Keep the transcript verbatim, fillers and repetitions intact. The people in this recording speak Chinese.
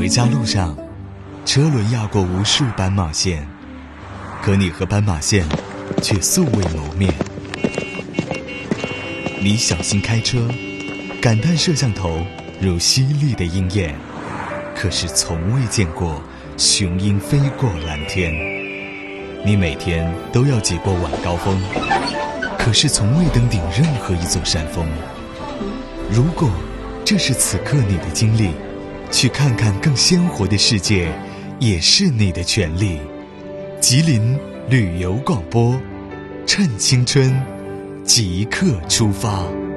家路上，车轮压过无数斑马线，可你和斑马线却素未谋面。你小心开车，感叹摄像头如犀利的鹰眼，可是从未见过雄鹰飞过蓝天。你每天都要挤过晚高峰，可是从未登顶任何一座山峰。如果这是此刻你的经历，去看看更鲜活的世界也是你的权利。吉林旅游广播，趁青春即刻出发。